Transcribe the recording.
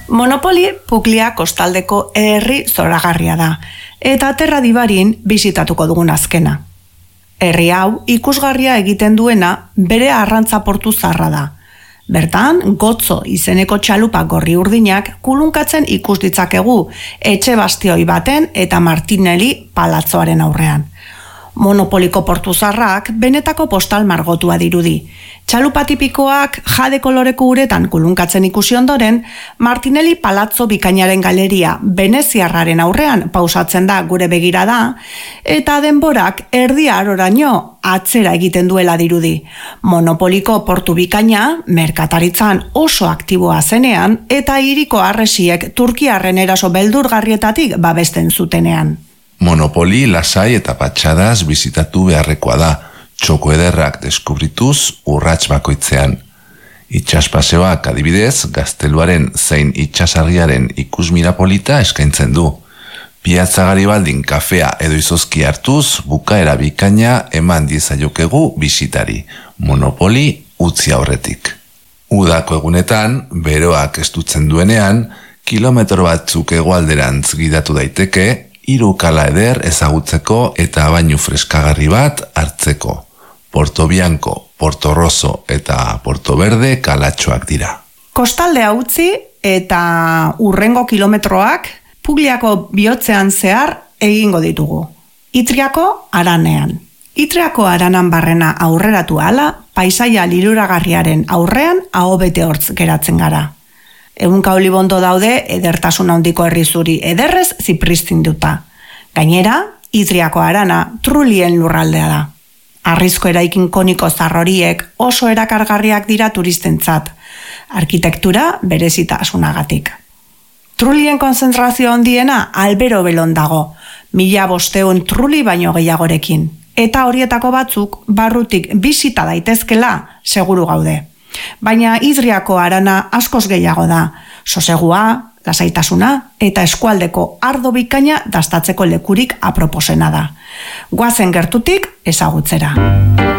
Monopoli Puglia kostaldeko herri zoragarria da, eta Terra Dibarin bisitatuko dugun azkena. Herri hau ikusgarria egiten duena bere arrantza portu zarra da. Bertan, Gotzo izeneko txalupa gorri urdinak kulunkatzen ikus ditzakegu etxe bastioi baten eta Martinelli palatzoaren aurrean. Monopoliko portu zarrak benetako postal margotua dirudi. Txalupa tipikoak jade koloreko uretan kulunkatzen ikusi ondoren, Martinelli Palazzo bikainaren galeria veneziarraren aurrean pausatzen da gure begirada, eta denborak erdi aroraino atzera egiten duela dirudi. Monopoliko portu bikaina, merkataritzan oso aktiboa zenean, eta hiriko harresiek turkiarren eraso beldurgarrietatik babesten zutenean. Monopoli lasai eta patxadaz bizitatu beharrekoa da, txoko ederrak deskubrituz urrats bakoitzean. Itxaspaseoak adibidez, gazteluaren zein itxasarriaren ikusmira polita eskaintzen du. Piazza Garibaldin kafea edo izozki hartuz, bukaera bikaina eman diezaiokegu bisitari. Monopoli utzi aurretik. Udako egunetan, beroak estutzen duenean, kilometro batzuk hegoalderantz gidatu daiteke, 3 kala eder ezagutzeko eta bainu freskagarri bat hartzeko. Porto Bianco, Porto Rosso eta Porto Verde kalatxoak dira. Kostaldea utzi eta urrengo kilometroak Pugliako bihotzean zehar egingo ditugu. Itriako aranean. Itriako aranan barrena aurreratu ahala, paisaia liluragarriaren aurrean ahobete hortz geratzen gara. Ehunka olibondo daude edertasun handiko herrizuri ederrez zipristinduta. Gainera, Itriako arana Trulien lurraldea da. Arrizko eraikin koniko zarroriek oso erakargarriak dira turistentzat, arkitektura berezitasunagatik. Trulien konzentrazio handiena Albero Belon dago, 1500 truli baino gehiagorekin, eta horietako batzuk barrutik bisita daitezkela seguru gaude. Baina Idriako arana askoz gehiago da, sosegua, lasaitasuna eta eskualdeko ardo bikaina dastatzeko lekurik aproposena da. Goazen gertutik ezagutzera.